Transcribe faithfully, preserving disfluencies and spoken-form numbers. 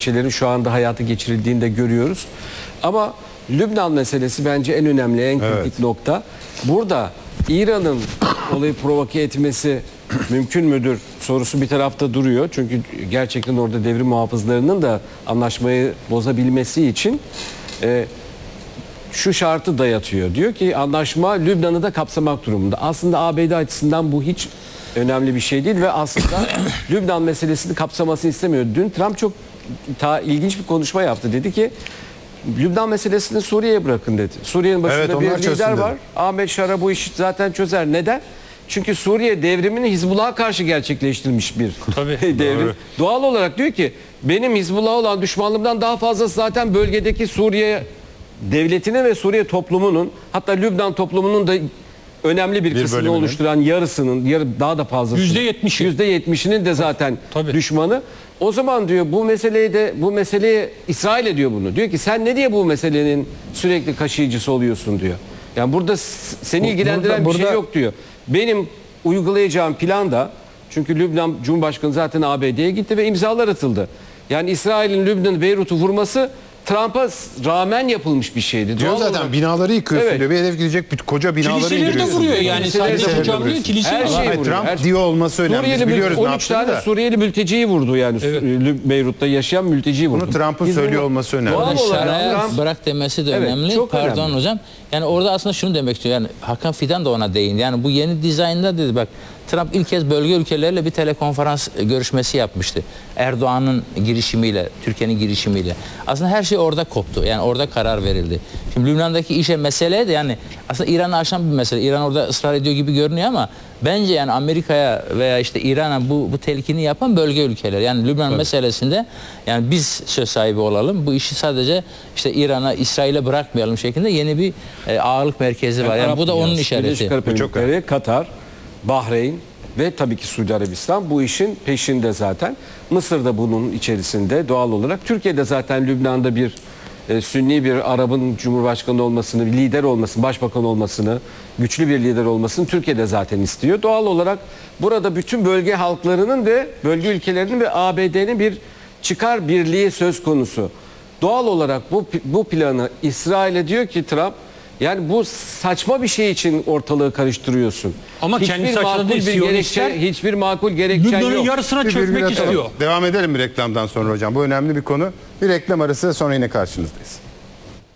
gerekçelerin şu anda hayata geçirildiğini de görüyoruz. Ama Lübnan meselesi bence en önemli, en kritik evet. nokta. Burada İran'ın olayı provoke etmesi mümkün müdür sorusu bir tarafta duruyor. Çünkü gerçekten orada devrim muhafızlarının da anlaşmayı bozabilmesi için e, şu şartı dayatıyor. Diyor ki anlaşma Lübnan'ı da kapsamak durumunda. Aslında A B D açısından bu hiç önemli bir şey değil ve aslında Lübnan meselesini kapsamasını istemiyor. Dün Trump çok ta ilginç bir konuşma yaptı. Dedi ki Lübnan meselesini Suriye'ye bırakın dedi. Suriye'nin başında evet, bir lider var. Dedi. Ahmet Şara bu işi zaten çözer. Neden? Çünkü Suriye devrimini Hizbullah'a karşı gerçekleştirilmiş bir Tabii, devrim. Doğru. Doğal olarak diyor ki benim Hizbullah'a olan düşmanlığımdan daha fazlası zaten bölgedeki Suriye devletinin ve Suriye toplumunun, hatta Lübnan toplumunun da önemli bir, bir kısmını bölümünün. oluşturan yarısının, yarı daha da fazlası. yüzde yetmişi. yüzde yetmişinin de zaten Tabii. düşmanı. O zaman diyor bu meseleyi de bu meseleyi İsrail ediyor bunu. Diyor ki sen ne diye bu meselenin sürekli kaşıyıcısı oluyorsun diyor. Yani burada seni ilgilendiren burada, bir burada... şey yok diyor. Benim uygulayacağım planda, çünkü Lübnan Cumhurbaşkanı zaten A B D'ye gitti ve imzalar atıldı. Yani İsrail'in Lübnan Beyrut'u vurması Trump'a rağmen yapılmış bir şeydi. Diyor zaten olarak, binaları yıkıyorsun evet. diyor. Bir hedef gidecek bir koca binaları Kiliseleri de vuruyor yani. Sadece hocam diyor kilise her şey vuruyor. Trump her diyor olması önemli. Suriyeli, biliyoruz on üç tane da. Suriyeli mülteciyi vurdu yani. Evet. Beyrut'ta yaşayan mülteciyi vurdu. Bunu Trump'ın söylüyor olması önemli. Doğal olarak Trump, bırak demesi de evet, önemli. Pardon önemli. hocam. Yani orada aslında şunu demek istiyor. Yani Hakan Fidan da ona değindi. Yani bu yeni dizaynda dedi bak Trump ilk kez bölge ülkeleriyle bir telekonferans görüşmesi yapmıştı. Erdoğan'ın girişimiyle, Türkiye'nin girişimiyle. Aslında her şey orada koptu. Yani orada karar verildi. Şimdi Lübnan'daki işe mesele de yani aslında İran'ı aşan bir mesele. İran orada ısrar ediyor gibi görünüyor ama bence yani Amerika'ya veya işte İran'a bu, bu telkini yapan bölge ülkeler. Yani Lübnan evet. meselesinde yani biz söz sahibi olalım. Bu işi sadece işte İran'a, İsrail'e bırakmayalım şeklinde yeni bir e, ağırlık merkezi var. Yani, yani bu da onun işareti. Bu çok Katar, Bahreyn ve tabii ki Suudi Arabistan bu işin peşinde zaten. Mısır da bunun içerisinde doğal olarak. Türkiye'de zaten Lübnan'da bir e, Sünni bir Arap'ın Cumhurbaşkanı olmasını, bir lider olmasını, başbakan olmasını, güçlü bir lider olmasını Türkiye'de zaten istiyor. Doğal olarak burada bütün bölge halklarının ve bölge ülkelerinin ve A B D'nin bir çıkar birliği söz konusu. Doğal olarak bu bu planı İsrail'e diyor ki Trump, yani bu saçma bir şey için ortalığı karıştırıyorsun. Ama hiçbir kendi saçma bir gerekçe, hiçbir makul gerekçen yok. Lübnan'ın yarısına bir çökmek istiyor. Devam edelim bir reklamdan sonra hocam. Bu önemli bir konu. Bir reklam arası sonra yine karşınızdayız.